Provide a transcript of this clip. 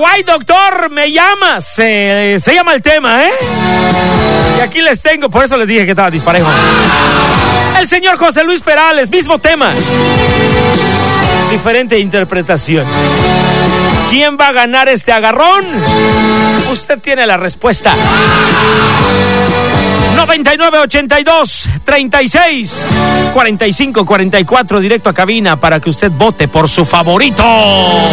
Guay, doctor, me llamas. Se llama el tema, ¿eh? Y aquí les tengo, por eso les dije que estaba disparejo. El señor José Luis Perales, mismo tema. Diferente interpretación. ¿Quién va a ganar este agarrón? Usted tiene la respuesta. 9982-36-45-44, directo a cabina para que usted vote por su favorito.